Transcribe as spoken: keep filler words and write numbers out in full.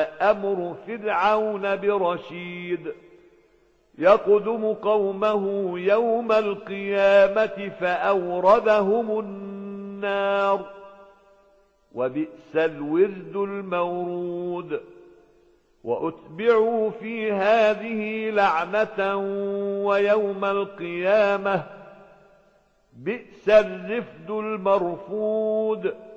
وما أمر فرعون برشيد يقدم قومه يوم القيامة فأوردهم النار وبئس الورد المورود وأتبعوا في هذه لعنة ويوم القيامة بئس الرفد المرفود